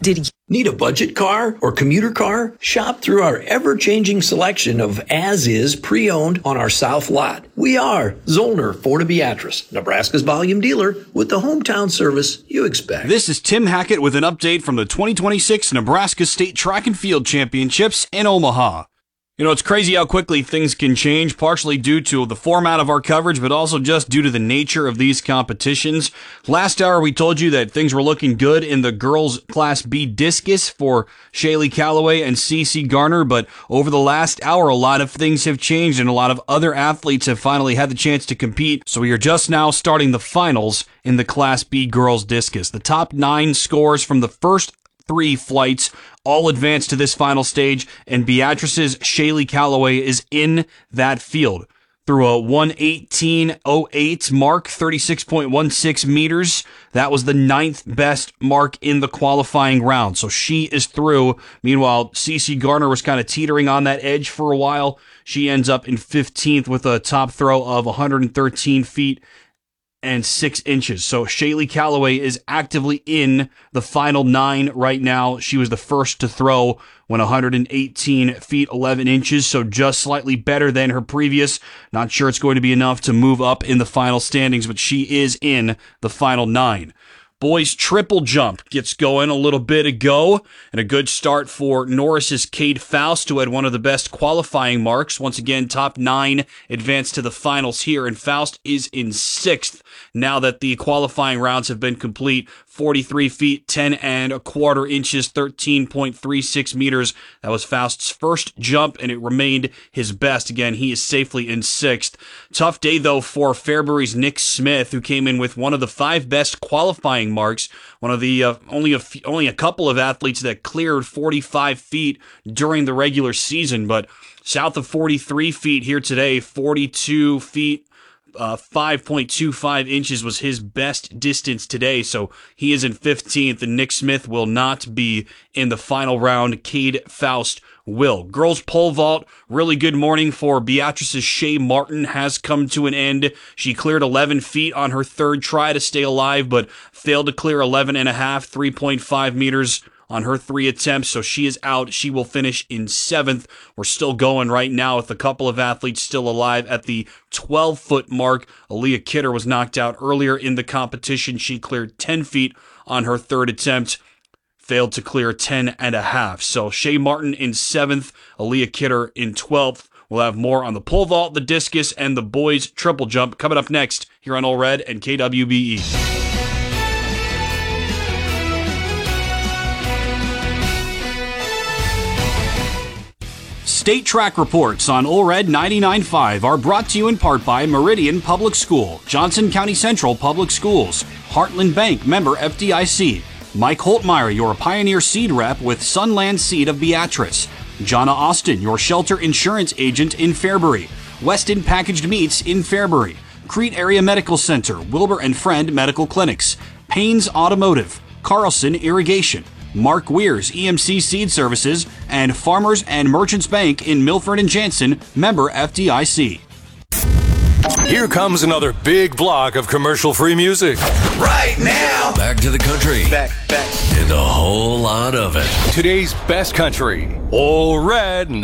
Need a budget car or commuter car? Shop through our ever-changing selection of as-is pre-owned on our south lot. We are Zollner Ford of Beatrice, Nebraska's volume dealer with the hometown service you expect. This is Tim Hackett with an update from the 2026 Nebraska State Track and Field Championships in Omaha. You know, it's crazy how quickly things can change, partially due to the format of our coverage, but also just due to the nature of these competitions. Last hour, we told you that things were looking good in the girls' Class B discus for Shaylee Calloway and Cece Garner, but over the last hour, a lot of things have changed, and a lot of other athletes have finally had the chance to compete, so we are just now starting the finals in the Class B girls' discus. The top 9 scores from the first 3 flights all advanced to this final stage, and Beatrice's Shaylee Calloway is in that field. Through a 1:18.08 mark, 36.16 meters, that was the 9th best mark in the qualifying round. So she is through. Meanwhile, Cece Garner was kind of teetering on that edge for a while. She ends up in 15th with a top throw of 113 feet and 6 inches. So Shaylee Calloway is actively in the final 9 right now. She was the first to throw when 118 feet 11 inches, so just slightly better than her previous. Not sure it's going to be enough to move up in the final standings, but she is in the final 9. Boys triple jump gets going a little bit ago, and a good start for Norris's Cade Faust, who had one of the best qualifying marks. Once again, top 9 advanced to the finals here, and Faust is in 6th now that the qualifying rounds have been complete. 43 feet, 10 and a quarter inches, 13.36 meters. That was Faust's first jump, and it remained his best. Again, he is safely in 6th. Tough day, though, for Fairbury's Nick Smith, who came in with one of the 5 best qualifying marks. One of the only a couple of athletes that cleared 45 feet during the regular season, but south of 43 feet here today, 42 feet. 5.25 inches was his best distance today, so he is in 15th, and Nick Smith will not be in the final round. Cade Faust will. Girls pole vault, really good morning for Beatrice's Shay Martin has come to an end. She cleared 11 feet on her 3rd try to stay alive, but failed to clear 11 and a half, 3.5 meters on her 3 attempts, so she is out. She will finish in 7th. We're still going right now with a couple of athletes still alive at the 12-foot mark. Aaliyah Kidder was knocked out earlier in the competition. She cleared 10 feet on her 3rd attempt, failed to clear 10 and a half. So Shay Martin in 7th, Aaliyah Kidder in 12th. We'll have more on the pole vault, the discus, and the boys triple jump coming up next here on All Red and KWBE. State track reports on OLRED 99.5 are brought to you in part by Meridian Public School, Johnson County Central Public Schools, Heartland Bank, member FDIC, Mike Holtmeyer, your Pioneer Seed Rep with Sunland Seed of Beatrice, Jonna Austin, your shelter insurance agent in Fairbury, Weston Packaged Meats in Fairbury, Crete Area Medical Center, Wilbur and Friend Medical Clinics, Paynes Automotive, Carlson Irrigation, Mark Weir's EMC Seed Services, and Farmers and Merchants Bank in Milford and Jansen, member FDIC. Here comes another big block of commercial-free music. Right now! Back to the country. Back. And a whole lot of it. Today's best country. All Red 99.5.